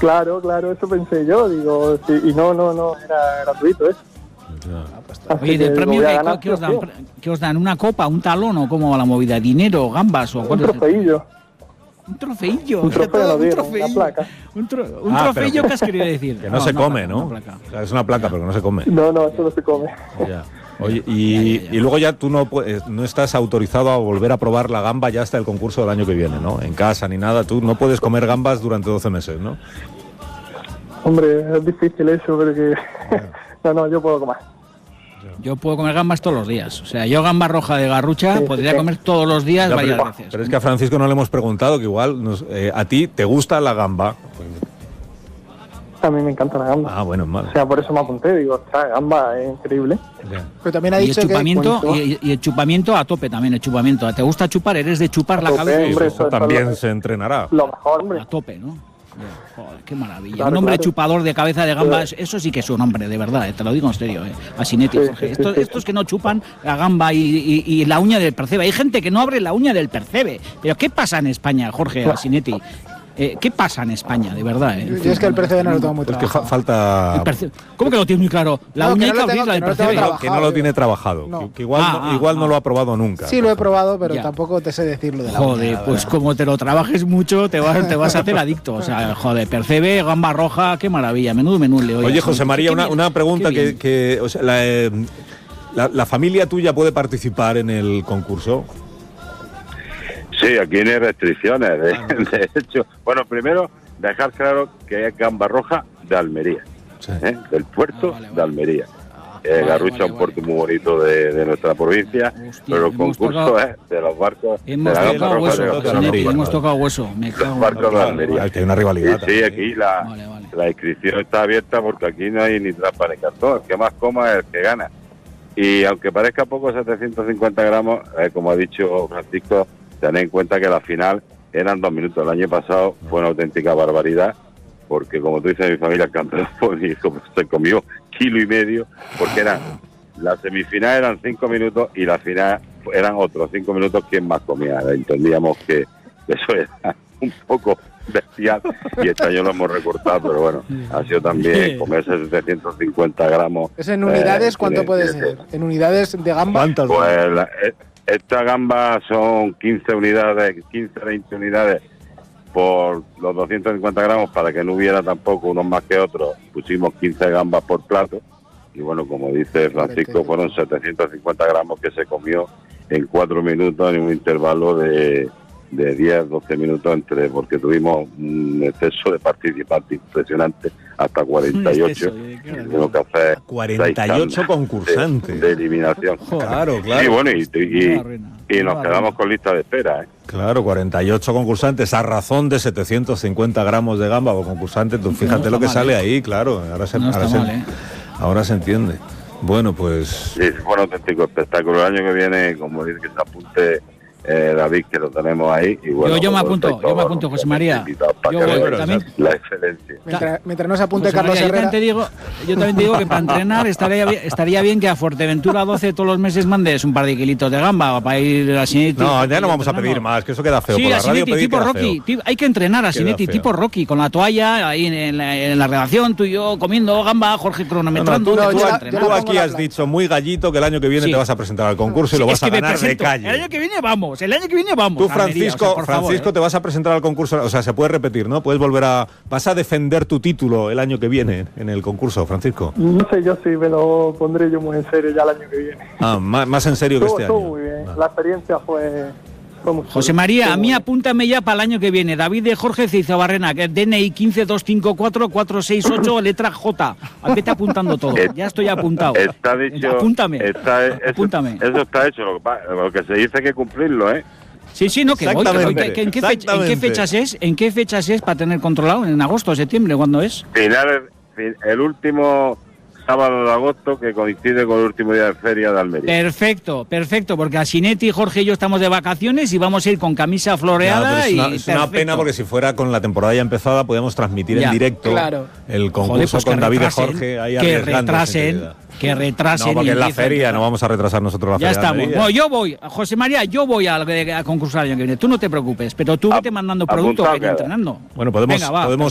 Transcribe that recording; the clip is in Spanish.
Claro, eso pensé yo, digo, sí, y no, era gratuito eso. Oye, ¿de premio qué os dan? ¿Una copa, un talón o cómo va la movida? ¿Dinero, gambas o un trofeillo? Un trofeillo. Un trofeo, una placa. Un trofeillo, ¿qué has querido decir? Que no se come, ¿no? Es una placa, pero no se come. No, eso no se come. Ya. Oye, y luego ya tú no estás autorizado a volver a probar la gamba ya hasta el concurso del año que viene, ¿no? En casa ni nada, tú no puedes comer gambas durante 12 meses, ¿no? Hombre, es difícil eso, porque no, yo puedo comer. Yo puedo comer gambas todos los días. O sea, yo gamba roja de Garrucha podría comer todos los días varias veces. Pero es que a Francisco no le hemos preguntado que igual a ti te gusta la gamba. A mí me encanta la gamba. Ah, bueno, mal. O sea, por eso me apunté, digo, esta gamba es increíble. Yeah. Pero también ha dicho y el chupamiento a tope también, el chupamiento. ¿Te gusta chupar? ¿Eres de chupar la cabeza? Hombre, eso también se entrenará. Lo mejor, hombre. A tope, ¿no? Joder, qué maravilla. Claro, un hombre chupador de cabeza de gamba, eso sí que es un hombre, de verdad, te lo digo en serio, a Sinetti, Jorge. Estos que no chupan la gamba y la uña del percebe. Hay gente que no abre la uña del percebe. Pero ¿qué pasa en España, Jorge, a Sinetti? ¿Qué pasa en España, de verdad? Yo es que el percebe no lo tengo muy trabajado. Es que falta... ¿Cómo que lo tienes muy claro? La uña hay que abrirla del percebe. Que no lo tiene trabajado. No. Que igual no lo ha probado nunca. Sí, lo he probado, pero tampoco te sé decirlo de la uña. Joder, pues como te lo trabajes mucho, te vas a hacer adicto. O sea, joder, percebe, gamba roja, qué maravilla. Menudo menú, le oye. Oye, José María, una pregunta que o sea, la familia tuya puede participar en el concurso. Sí, aquí no hay restricciones, de hecho. Bueno, primero, dejar claro que es gamba roja de Almería, del puerto de Almería. Garrucha es un puerto muy bonito de nuestra provincia, pero el concurso es de los barcos de la gamba roja de Almería. Hemos tocado hueso, los barcos de Almería. Hay una rivalidad. Sí, aquí la inscripción está abierta porque aquí no hay ni trampa ni cartón. El que más coma es el que gana. Y aunque parezca poco, 750 gramos, como ha dicho Francisco, tened en cuenta que la final eran 2 minutos. El año pasado fue una auténtica barbaridad, porque como tú dices, mi familia el campeón se comió 1,5 kilos, porque la semifinal eran 5 minutos y la final eran otros 5 minutos quien más comía. Entendíamos que eso era un poco bestial y este año lo hemos recortado, pero bueno, ha sido también comerse 750 gramos. ¿Es en unidades? ¿Cuánto puede ser? ¿En unidades de gamba? ¿Cuántas? Pues esta gamba son 15, 20 unidades por los 250 gramos, para que no hubiera tampoco unos más que otros. Pusimos 15 gambas por plato y bueno, como dice Francisco, fueron 750 gramos que se comió en 4 minutos en un intervalo de 10, 12 minutos porque tuvimos un exceso de participantes impresionante, hasta 48. Tengo que hacer 48 concursantes de eliminación. Claro. Sí, bueno, y nos quedamos con lista de espera, Claro, 48 concursantes a razón de 750 gramos de gamba por concursante. Tú fíjate lo que sale ahí, claro. Ahora se entiende. Bueno, pues... Sí, fue un auténtico espectáculo. El año que viene, como dice, que se apunte David, que lo tenemos ahí. Y bueno, yo me apunto, José María. Yo voy, también. La excelencia. Mientras no se apunte José Carlos María, Herrera. Yo también te digo que para entrenar estaría bien que a Fuerteventura 12 todos los meses mandes un par de kilitos de gamba para ir a Sinetti. No, ya no vamos a pedir más, que eso queda feo. Sí, por la a Sinetti, radio tipo Rocky. Hay que entrenar a Sinetti, tipo Rocky, con la toalla ahí en la redacción, tú y yo comiendo gamba, Jorge cronometrando. Tú aquí has dicho muy gallito que el año que viene te vas a presentar al concurso y lo vas a ganar de calle. El año que viene vamos. Tú, Francisco, te vas a presentar al concurso, o sea, se puede repetir, ¿no? Vas a defender tu título el año que viene en el concurso, Francisco. No sé yo si me lo pondré yo muy en serio ya el año que viene. Más en serio que este año. Muy bien. La experiencia fue muy José María, a mí apúntame ya para el año que viene. David de Jorge Cizabarrena, que es DNI 15254-468, letra J. Vete apuntando todo. Ya estoy apuntado. Está dicho. Apúntame. Apúntame. Eso está hecho. Lo que se dice hay que cumplirlo, Sí, no, que voy. ¿En qué fechas es para tener controlado? ¿En agosto, septiembre? ¿Cuándo es? El último sábado de agosto, que coincide con el último día de feria de Almería. Perfecto, porque a Sinetti, Jorge y yo estamos de vacaciones y vamos a ir con camisa floreada. Es una pena, porque si fuera con la temporada ya empezada, podíamos transmitir en directo el concurso con David de Jorge. Ahí que retrasen. No, porque es la feria, no vamos a retrasar nosotros la feria. Ya estamos. Bueno, yo voy, José María, a concursar el año que viene. Tú no te preocupes, pero tú vete mandando productos que entrenando. Bueno, podemos